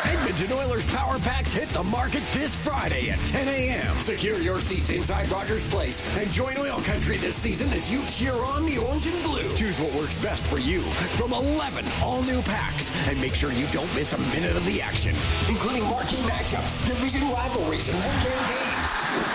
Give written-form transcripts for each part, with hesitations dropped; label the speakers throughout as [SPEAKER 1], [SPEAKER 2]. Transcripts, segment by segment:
[SPEAKER 1] Edmonton Oilers Power Packs hit the market this Friday at 10 a.m. Secure your seats inside Rogers Place and join Oil Country this season as you cheer on the orange and blue. Choose what works best for you from 11 all-new packs and make sure you don't miss a minute of the action, including marquee matchups, division rivalries, and weekend games.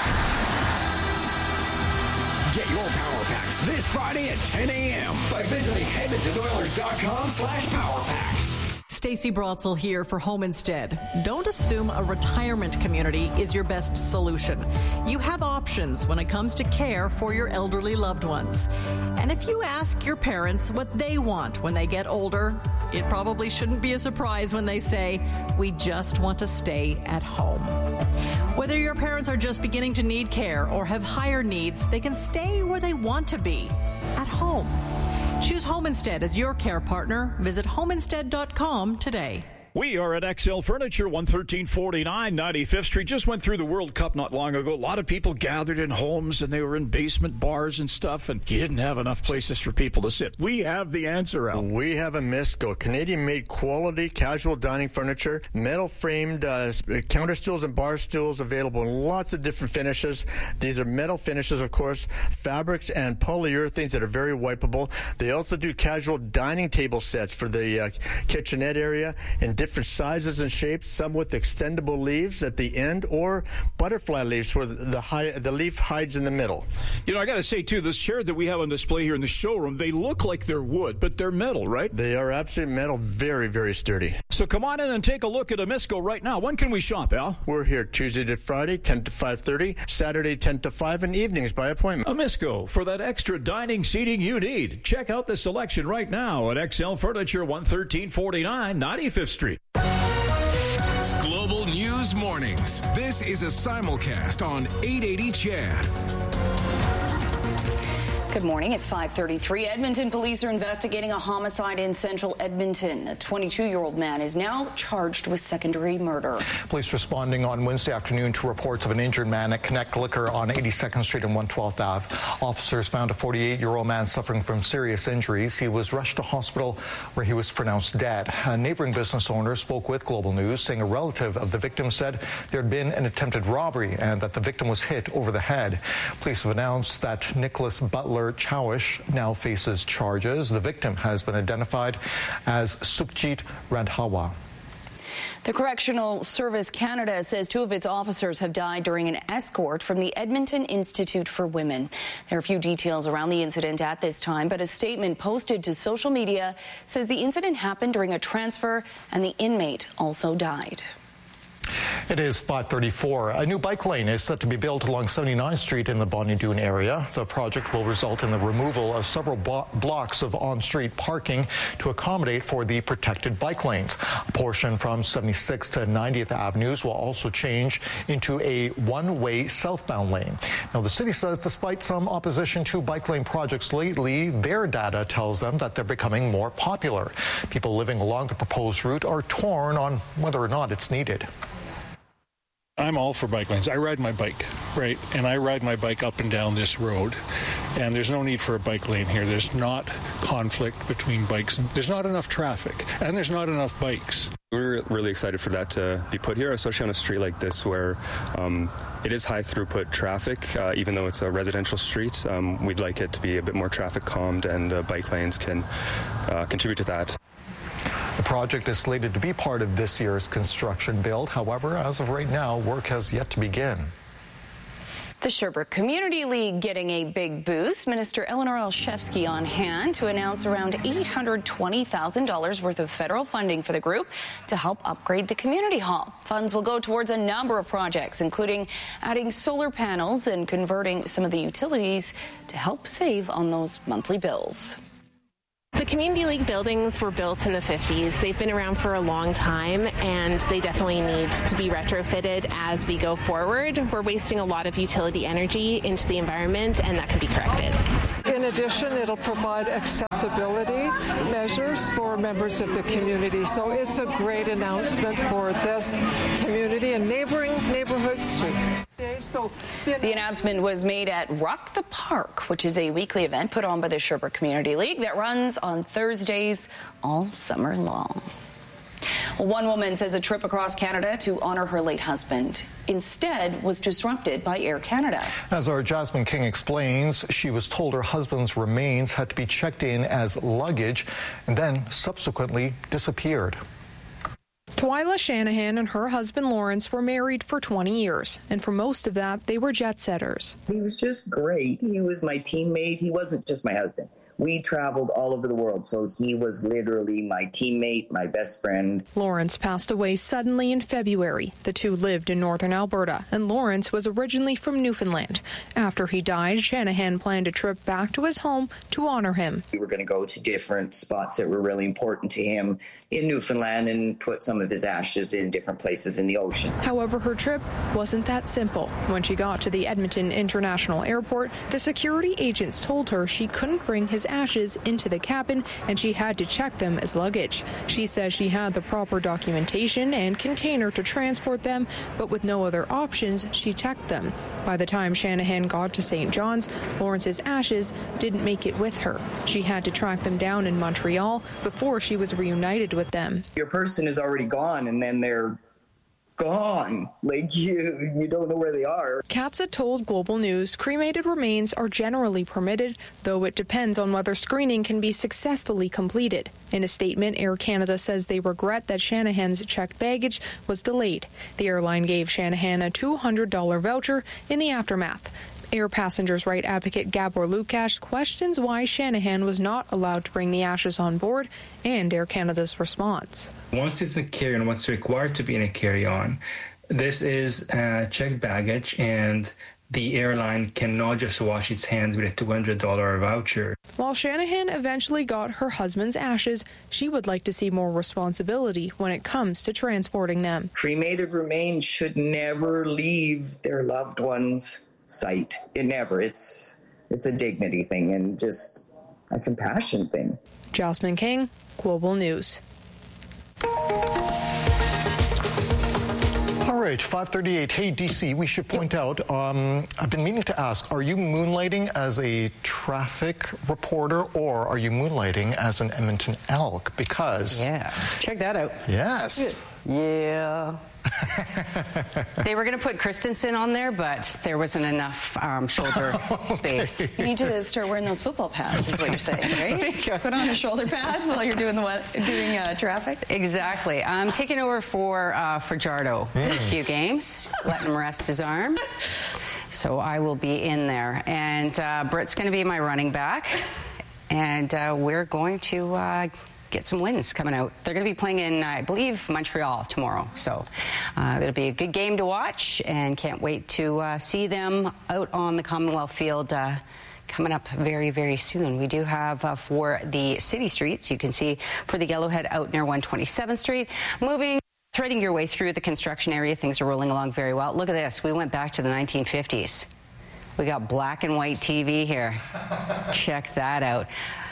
[SPEAKER 1] Get your Power Packs this Friday at 10 a.m. by visiting EdmontonOilers.com/PowerPacks.
[SPEAKER 2] Stacey Brotzel here for Home Instead. Don't assume a retirement community is your best solution. You have options when it comes to care for your elderly loved ones. And if you ask your parents what they want when they get older, it probably shouldn't be a surprise when they say, "We just want to stay at home." Whether your parents are just beginning to need care or have higher needs, they can stay where they want to be, at home. Choose Home Instead as your care partner. Visit homeinstead.com today.
[SPEAKER 3] We are at XL Furniture, 11349 95th Street. Just went through the World Cup not long ago. A lot of people gathered in homes, and they were in basement bars and stuff, and you didn't have enough places for people to sit. We have the answer, Al.
[SPEAKER 4] We have a Misco, Canadian-made quality casual dining furniture, metal-framed counter stools and bar stools available in lots of different finishes. These are metal finishes, of course, fabrics and polyurethanes that are very wipeable. They also do casual dining table sets for the kitchenette area in different sizes and shapes, some with extendable leaves at the end or butterfly leaves where the leaf hides in the middle.
[SPEAKER 3] You know, I got to say, too, this chair that we have on display here in the showroom, they look like they're wood, but they're metal, right?
[SPEAKER 4] They are absolutely metal, very, very sturdy.
[SPEAKER 3] So come on in and take a look at a Misco right now. When can we shop, Al?
[SPEAKER 4] We're here Tuesday to Friday, 10 to 5:30, Saturday 10 to 5, and evenings by appointment.
[SPEAKER 3] A Misco for that extra dining seating you need. Check out the selection right now at XL Furniture, 11349 95th Street.
[SPEAKER 5] Global News Mornings. This is a simulcast on 880 CHAD.
[SPEAKER 6] Good morning. It's 5:33. Edmonton police are investigating a homicide in central Edmonton. A 22-year-old man is now charged with second-degree murder.
[SPEAKER 7] Police responding on Wednesday afternoon to reports of an injured man at Connect Liquor on 82nd Street and 112th Ave. Officers found a 48-year-old man suffering from serious injuries. He was rushed to hospital where he was pronounced dead. A neighboring business owner spoke with Global News, saying a relative of the victim said there had been an attempted robbery and that the victim was hit over the head. Police have announced that Nicholas Butler Chowish now faces charges. The victim has been identified as Sukhjit Randhawa.
[SPEAKER 6] The Correctional Service Canada says 2 of its officers have died during an escort from the Edmonton Institute for Women. There are few details around the incident at this time, but a statement posted to social media says the incident happened during a transfer and the inmate also died.
[SPEAKER 7] It is 5:34. A new bike lane is set to be built along 79th Street in the Bonnie Doon area. The project will result in the removal of several blocks of on-street parking to accommodate for the protected bike lanes. A portion from 76th to 90th Avenues will also change into a one-way southbound lane. Now, the city says despite some opposition to bike lane projects lately, their data tells them that they're becoming more popular. People living along the proposed route are torn on whether or not it's needed.
[SPEAKER 8] I'm all for bike lanes. I ride my bike, right? And I ride my bike up and down this road. And there's no need for a bike lane here. There's not conflict between bikes. And there's not enough traffic. And there's not enough bikes.
[SPEAKER 9] We're really excited for that to be put here, especially on a street like this where it is high throughput traffic. Even though it's a residential street, we'd like it to be a bit more traffic calmed, and bike lanes can contribute to that.
[SPEAKER 7] The project is slated to be part of this year's construction build. However, as of right now, work has yet to begin.
[SPEAKER 6] The Sherbrooke Community League getting a big boost. Minister Eleanor Olszewski on hand to announce around $820,000 worth of federal funding for the group to help upgrade the community hall. Funds will go towards a number of projects, including adding solar panels and converting some of the utilities to help save on those monthly bills.
[SPEAKER 10] The Community League buildings were built in the 50s. They've been around for a long time, and they definitely need to be retrofitted as we go forward. We're wasting a lot of utility energy into the environment, and that can be corrected.
[SPEAKER 11] In addition, it'll provide accessibility measures for members of the community. So it's a great announcement for this community and neighboring neighborhoods too.
[SPEAKER 6] The announcement was made at Rock the Park, which is a weekly event put on by the Sherbrooke Community League that runs on Thursdays all summer long. One woman says a trip across Canada to honor her late husband instead was disrupted by Air Canada.
[SPEAKER 7] As our Jasmine King explains, she was told her husband's remains had to be checked in as luggage and then subsequently disappeared.
[SPEAKER 12] Twyla Shanahan and her husband Lawrence were married for 20 years, and for most of that, they were jet setters.
[SPEAKER 13] He was just great. He was my teammate. He wasn't just my husband. We traveled all over the world, so he was literally my teammate, my best friend.
[SPEAKER 12] Lawrence passed away suddenly in February. The two lived in northern Alberta, and Lawrence was originally from Newfoundland. After he died, Shanahan planned a trip back to his home to honor him.
[SPEAKER 13] We were going to go to different spots that were really important to him in Newfoundland and put some of his ashes in different places in the ocean.
[SPEAKER 12] However, her trip wasn't that simple. When she got to the Edmonton International Airport, the security agents told her she couldn't bring his ashes into the cabin and she had to check them as luggage. She says she had the proper documentation and container to transport them, but with no other options, she checked them. By the time Shanahan got to St. John's, Lawrence's ashes didn't make it with her. She had to track them down in Montreal before she was reunited with them.
[SPEAKER 13] Your person is already gone, and then they're gone. Like, you don't know where they are.
[SPEAKER 12] Katza told Global News cremated remains are generally permitted, though it depends on whether screening can be successfully completed. In a statement, Air Canada says they regret that Shanahan's checked baggage was delayed. The airline gave Shanahan a $200 voucher in the aftermath. Air passengers' right advocate Gabor Lukash questions why Shanahan was not allowed to bring the ashes on board and Air Canada's response.
[SPEAKER 14] Once it's a carry-on, what's required to be in a carry-on, this is checked baggage, and the airline cannot just wash its hands with a $200 voucher.
[SPEAKER 12] While Shanahan eventually got her husband's ashes, she would like to see more responsibility when it comes to transporting them.
[SPEAKER 13] Cremated remains should never leave their loved ones' sight. It never. It's a dignity thing and just a compassion thing.
[SPEAKER 12] Jasmine King, Global News.
[SPEAKER 7] All right, 5:38. Hey, DC, we should point out, I've been meaning to ask, are you moonlighting as a traffic reporter or are you moonlighting as an Edmonton Elk? Because...
[SPEAKER 15] Yeah, check that out.
[SPEAKER 7] Yes.
[SPEAKER 15] Yeah. They were going to put Christensen on there, but there wasn't enough shoulder space.
[SPEAKER 6] You need to start wearing those football pads, is what you're saying, right? Put on the shoulder pads while you're doing traffic.
[SPEAKER 15] Exactly. I'm taking over for Jardo a few games, letting him rest his arm. So I will be in there. And Britt's going to be my running back. And we're going to... get some wins coming out. They're going to be playing in, I believe, Montreal tomorrow. So it'll be a good game to watch and can't wait to see them out on the Commonwealth Field coming up very, very soon. We do have for the city streets, you can see for the Yellowhead out near 127th Street. Threading your way through the construction area, things are rolling along very well. Look at this. We went back to the 1950s. We got black and white TV here. Check that out.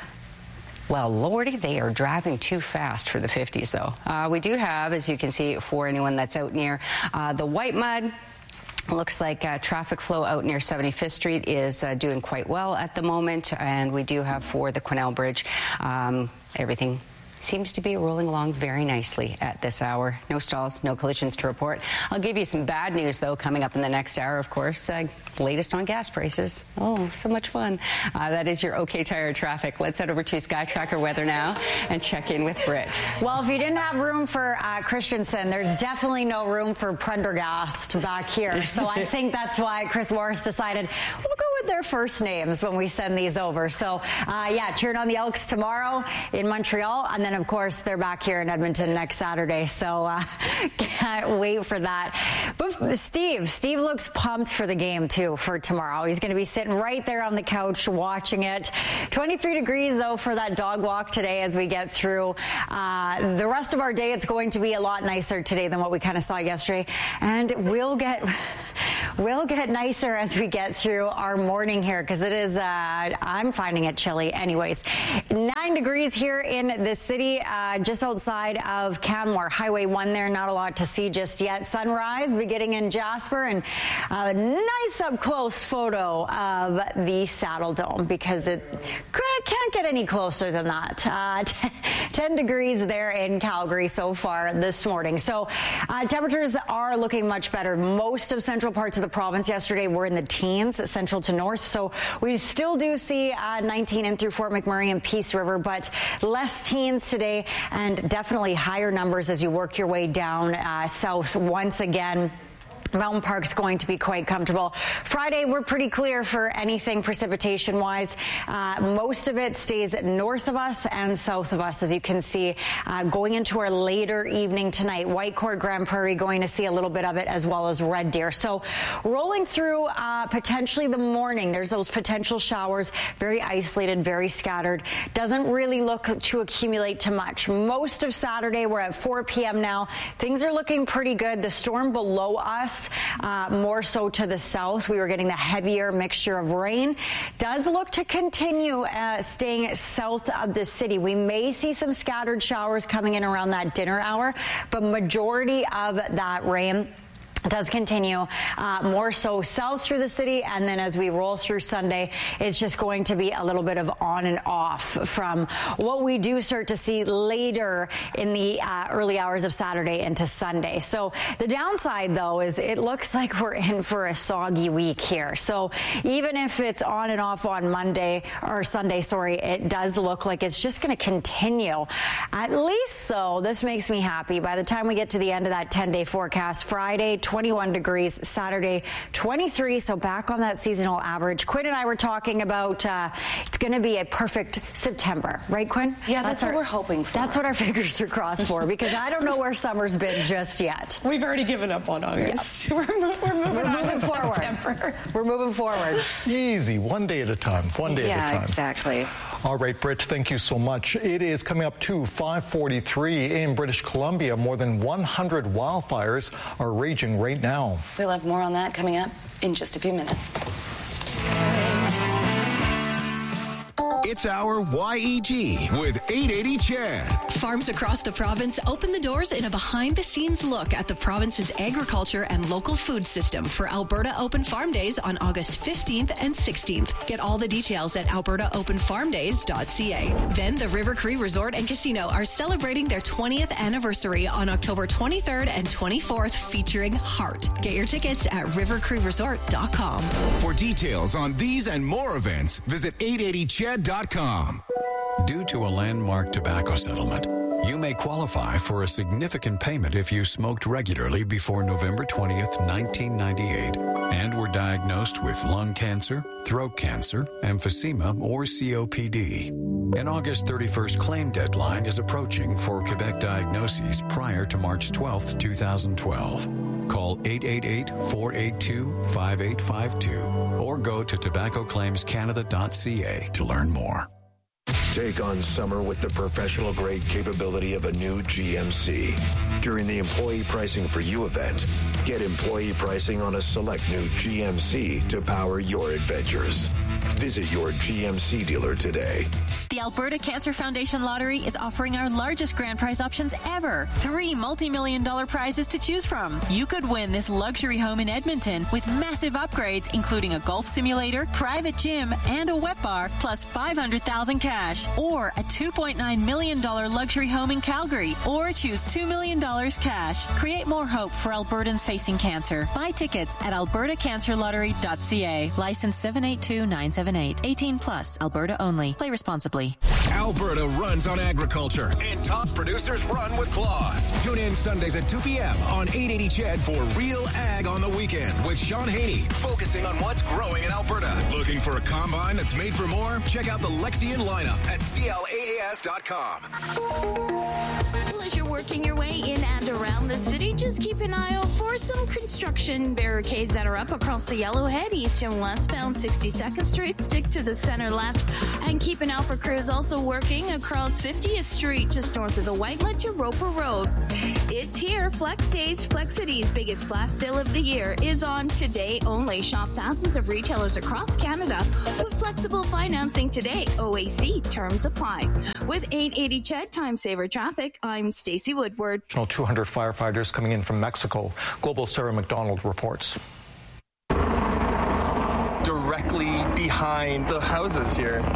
[SPEAKER 15] Well, Lordy, they are driving too fast for the 50s, though. We do have, as you can see, for anyone that's out near the White Mud, looks like traffic flow out near 75th Street is doing quite well at the moment. And we do have for the Quesnel Bridge, everything seems to be rolling along very nicely at this hour. No stalls, no collisions to report. I'll give you some bad news, though, coming up in the next hour, of course. Latest on gas prices. Oh, so much fun. That is your OK Tire traffic. Let's head over to Sky Tracker weather now and check in with Britt.
[SPEAKER 16] Well, if you didn't have room for Christensen, there's definitely no room for Prendergast back here. So I think that's why Chris Morris decided we'll go with their first names when we send these over. So, yeah, cheering on the Elks tomorrow in Montreal. And then, of course, they're back here in Edmonton next Saturday. So can't wait for that. But Steve looks pumped for the game, too, for tomorrow. He's going to be sitting right there on the couch watching it. 23 degrees, though, for that dog walk today as we get through. The rest of our day, it's going to be a lot nicer today than what we kind of saw yesterday. And we'll get nicer as we get through our morning here because it is, I'm finding it chilly anyways. 9 degrees here in the city, just outside of Canmore. Highway 1 there, not a lot to see just yet. Sunrise beginning in Jasper and a nice up close photo of the Saddle Dome because it could it can't get any closer than that. 10 degrees there in Calgary so far this morning. So temperatures are looking much better. Most of central parts of the province yesterday were in the teens, central to north. So we still do see 19 in through Fort McMurray and Peace River, but less teens today and definitely higher numbers as you work your way down south once again. Mountain Park's going to be quite comfortable. Friday, we're pretty clear for anything precipitation-wise. Most of it stays north of us and south of us, as you can see, going into our later evening tonight. Whitecourt, Grand Prairie going to see a little bit of it, as well as Red Deer. So rolling through potentially the morning, there's those potential showers, very isolated, very scattered. Doesn't really look to accumulate too much. Most of Saturday, we're at 4 p.m. now. Things are looking pretty good. The storm below us, more so to the south, we were getting the heavier mixture of rain, does look to continue staying south of the city. We may see some scattered showers coming in around that dinner hour, but majority of that rain does continue more so south through the city, and then as we roll through Sunday, it's just going to be a little bit of on and off from what we do start to see later in the early hours of Saturday into Sunday. So the downside, though, is it looks like we're in for a soggy week here. So even if it's on and off on Monday or Sunday, it does look like it's just going to continue. At least so, this makes me happy. By the time we get to the end of that 10-day forecast, Friday, 21 degrees, Saturday 23, so back on that seasonal average. Quinn and I were talking about it's going to be a perfect September, right, Quinn?
[SPEAKER 6] Yeah, that's what we're hoping for.
[SPEAKER 16] That's what our fingers are crossed for, because I don't know where summer's been just yet.
[SPEAKER 6] We've already given up on August.
[SPEAKER 16] Yeah.
[SPEAKER 6] We're moving forward.
[SPEAKER 16] September. We're moving forward.
[SPEAKER 7] Easy, one day at a time, one day at a time.
[SPEAKER 6] Yeah, exactly.
[SPEAKER 7] All right, Britt, thank you so much. It is coming up to 5:43 in British Columbia. More than 100 wildfires are raging right now.
[SPEAKER 6] We'll have more on that coming up in just a few minutes.
[SPEAKER 5] It's our YEG with 880 Chad.
[SPEAKER 17] Farms across the province open the doors in a behind-the-scenes look at the province's agriculture and local food system for Alberta Open Farm Days on August 15th and 16th. Get all the details at albertaopenfarmdays.ca. Then the River Cree Resort and Casino are celebrating their 20th anniversary on October 23rd and 24th, featuring Heart. Get your tickets at rivercreeresort.com.
[SPEAKER 5] For details on these and more events, visit 880chad.com.
[SPEAKER 18] Due to a landmark tobacco settlement, you may qualify for a significant payment if you smoked regularly before November 20th, 1998, and were diagnosed with lung cancer, throat cancer, emphysema, or COPD. An August 31st claim deadline is approaching for Quebec diagnoses prior to March 12th, 2012. Call 888-482-5852 or go to tobaccoclaimscanada.ca to learn more.
[SPEAKER 1] Take on summer with the professional grade capability of a new GMC. During the Employee Pricing for You event, get employee pricing on a select new GMC to power your adventures. Visit your GMC dealer today.
[SPEAKER 19] The Alberta Cancer Foundation Lottery is offering our largest grand prize options ever. 3 multi-million-dollar prizes to choose from. You could win this luxury home in Edmonton with massive upgrades, including a golf simulator, private gym, and a wet bar, plus $500,000 cash. Or a $2.9 million luxury home in Calgary. Or choose $2 million cash. Create more hope for Albertans facing cancer. Buy tickets at albertacancerlottery.ca. License 782978. 18 plus. Alberta only. Play responsibly.
[SPEAKER 5] Alberta runs on agriculture, and top producers run with claws. Tune in Sundays at 2 p.m. on 880 Chad for Real Ag on the Weekend with Sean Haney, focusing on what's growing in Alberta. Looking for a combine that's made for more? Check out the Lexion lineup at CLAAS.com.
[SPEAKER 20] Well, as you're working your way in and around the city, just keep an eye out for some construction barricades that are up across the Yellowhead, east and westbound 62nd Street. Stick to the center left and keep an eye out for crews also working across 50th Street just north of the Whitelet to Roper Road. It's here. Flex Days, Flexity's biggest flash sale of the year is on today only. Shop thousands of retailers across Canada with flexible financing today. OAC terms apply. With 880 Ched Time Saver Traffic, I'm Stacey Woodward.
[SPEAKER 7] 200 firefighters coming in from Mexico. Global Sarah McDonald reports.
[SPEAKER 21] Directly behind the houses here.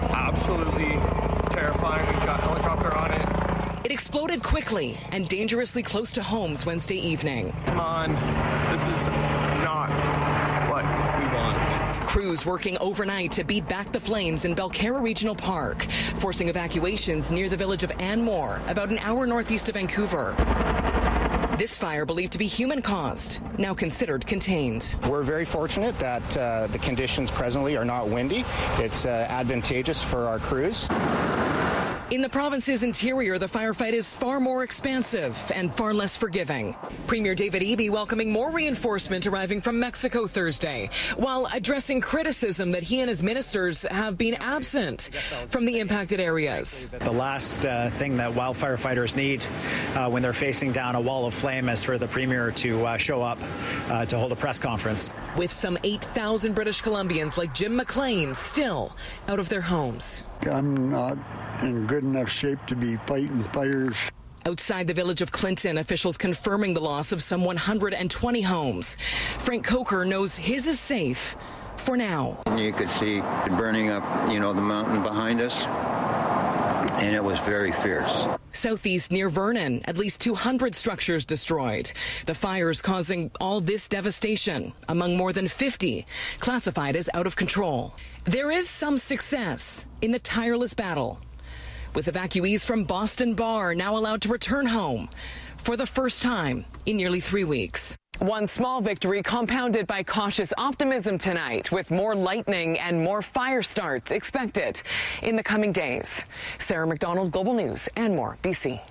[SPEAKER 21] absolutely terrifying. We've got a helicopter on it.
[SPEAKER 22] It exploded quickly and dangerously close to homes Wednesday evening.
[SPEAKER 21] Come on, this is not what we want.
[SPEAKER 22] Crews working overnight to beat back the flames in Belcarra Regional Park, forcing evacuations near the village of Anmore, about an hour northeast of Vancouver. This fire believed to be human-caused, now considered contained.
[SPEAKER 23] We're very fortunate that the conditions presently are not windy. It's advantageous for our crews.
[SPEAKER 22] In the province's interior, the firefight is far more expansive and far less forgiving. Premier David Eby welcoming more reinforcement arriving from Mexico Thursday, while addressing criticism that he and his ministers have been absent from the impacted areas.
[SPEAKER 24] The last thing that wildfire fighters need when they're facing down a wall of flame is for the Premier to show up to hold a press conference.
[SPEAKER 22] With some 8,000 British Columbians like Jim McLean still out of their homes.
[SPEAKER 25] I'm not in good enough shape to be fighting fires.
[SPEAKER 22] Outside the village of Clinton, officials confirming the loss of some 120 homes. Frank Coker knows his is safe for now.
[SPEAKER 26] You could see burning up, the mountain behind us, and it was very fierce.
[SPEAKER 22] Southeast near Vernon, at least 200 structures destroyed. The fires causing all this devastation among more than 50 classified as out of control. There is some success in the tireless battle, with evacuees from Boston Bar now allowed to return home for the first time in nearly 3 weeks. One small victory compounded by cautious optimism tonight, with more lightning and more fire starts expected in the coming days. Sarah McDonald, Global News, and more, BC.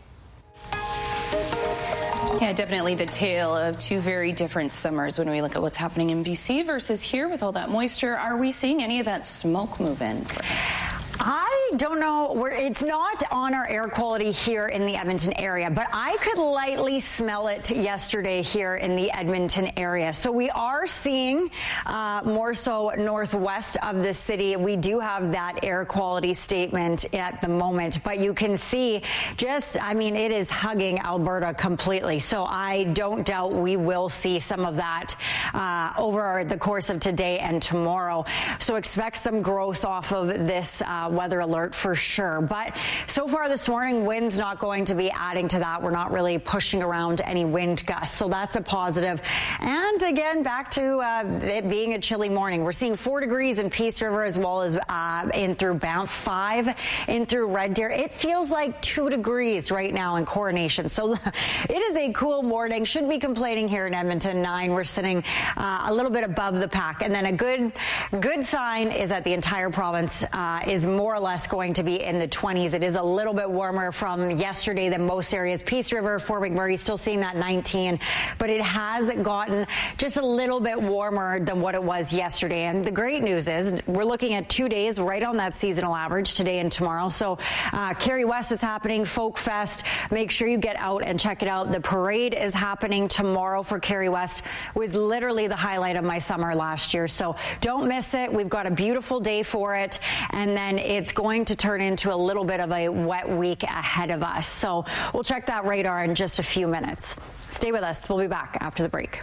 [SPEAKER 6] Yeah, definitely the tale of two very different summers when we look at what's happening in BC versus here with all that moisture. Are we seeing any of that smoke move in?
[SPEAKER 16] I don't know. It's not on our air quality here in the Edmonton area, but I could lightly smell it yesterday here in the Edmonton area. So we are seeing more so northwest of the city. We do have that air quality statement at the moment, but you can see it is hugging Alberta completely. So I don't doubt we will see some of that over the course of today and tomorrow. So expect some growth off of this weather alert for sure. But so far this morning, wind's not going to be adding to that. We're not really pushing around any wind gusts. So that's a positive. And again, back to it being a chilly morning. We're seeing 4 degrees in Peace River as well as in through Banff, 5 in through Red Deer. It feels like 2 degrees right now in Coronation. So it is a cool morning. Should be complaining here in Edmonton, 9. We're sitting a little bit above the pack. And then a good sign is that the entire province is more or less going to be in the 20s. It is a little bit warmer from yesterday than most areas. Peace River, Fort McMurray, still seeing that 19, but it has gotten just a little bit warmer than what it was yesterday. And the great news is we're looking at 2 days right on that seasonal average, today and tomorrow. So Kerry West is happening, Folk Fest. Make sure you get out and check it out. The parade is happening tomorrow for Kerry West. It was literally the highlight of my summer last year. So don't miss it. We've got a beautiful day for it. And then it's going to turn into a little bit of a wet week ahead of us. So we'll check that radar in just a few minutes. Stay with us. We'll be back after the break.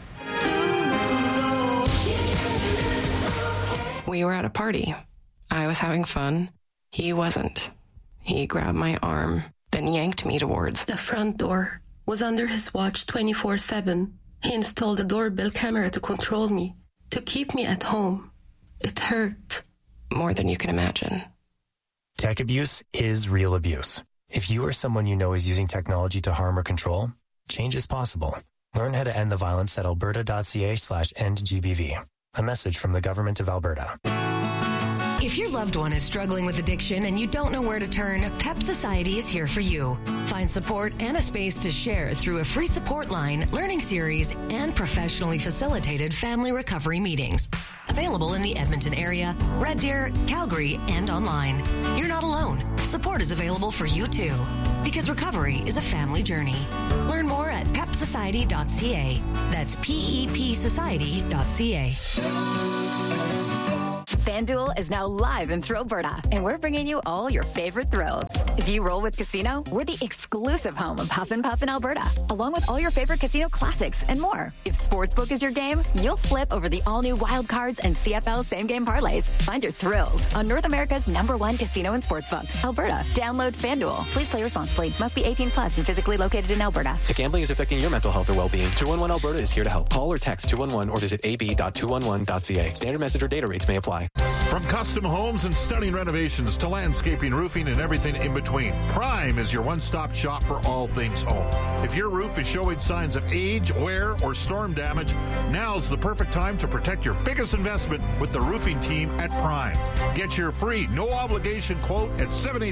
[SPEAKER 27] We were at a party. I was having fun. He wasn't. He grabbed my arm, then yanked me towards
[SPEAKER 28] the front door. Was under his watch 24/7. He installed a doorbell camera to control me, to keep me at home. It hurt.
[SPEAKER 27] More than you can imagine.
[SPEAKER 29] Tech abuse is real abuse. If you or someone you know is using technology to harm or control, change is possible. Learn how to end the violence at alberta.ca/endgbv. A message from the Government of Alberta.
[SPEAKER 30] If your loved one is struggling with addiction and you don't know where to turn, PEP Society is here for you. Find support and a space to share through a free support line, learning series, and professionally facilitated family recovery meetings. Available in the Edmonton area, Red Deer, Calgary, and online. You're not alone. Support is available for you too. Because recovery is a family journey. Learn more at pepsociety.ca. That's PEPsociety.ca.
[SPEAKER 2] FanDuel is now live in Thrillberta, and we're bringing you all your favorite thrills. If you roll with Casino, we're the exclusive home of Huff and Puff in Alberta, along with all your favorite casino classics and more. If Sportsbook is your game, you'll flip over the all-new Wild Cards and CFL same-game parlays. Find your thrills on North America's #1 casino and sportsbook, Alberta. Download FanDuel. Please play responsibly. Must be 18 plus and physically located in Alberta.
[SPEAKER 29] If gambling is affecting your mental health or well-being, 211 Alberta is here to help. Call or text 211 or visit ab.211.ca. Standard message or data rates may apply.
[SPEAKER 3] From custom homes and stunning renovations to landscaping, roofing, and everything in between, Prime is your one-stop shop for all things home. If your roof is showing signs of age, wear, or storm damage, now's the perfect time to protect your biggest investment with the roofing team at Prime. Get your free, no-obligation quote at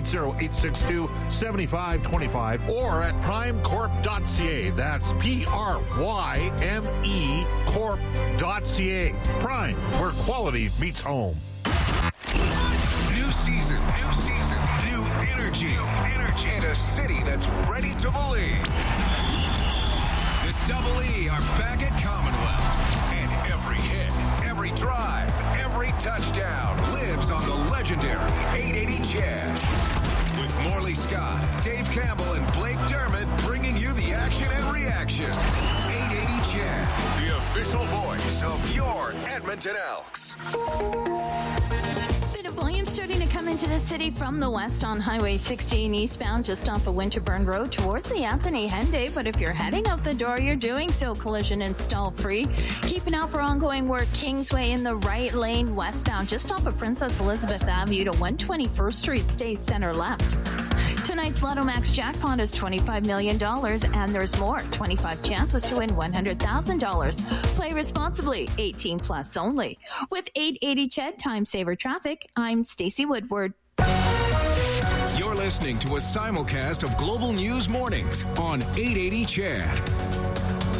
[SPEAKER 3] 780-862-7525 or at primecorp.ca. That's P-R-Y-M-E corp.ca. Prime, where quality meets home.
[SPEAKER 5] New season, new energy, and a city that's ready to believe. The Double E are back at Commonwealth, and every hit, every drive, every touchdown lives on the legendary 880 Chad. With Morley Scott, Dave Campbell, and Blake Dermott bringing you the action and reaction. 880 Chad, the official voice of your Edmonton Elks.
[SPEAKER 20] Volume starting to come into the city from the west on Highway 16 eastbound just off of Winterburn Road towards the Anthony Henday. But if you're heading out the door, you're doing so collision and stall free. Keep an eye out for ongoing work Kingsway in the right lane westbound just off of Princess Elizabeth Avenue to 121st Street. Stay center left. Tonight's Lotto Max jackpot is $25 million, and there's more. 25 chances to win $100,000. Play responsibly. 18 plus only. With 880 Ched Time Saver Traffic, I'm Stacey Woodward.
[SPEAKER 5] You're listening to a simulcast of Global News Mornings on 880 Chad.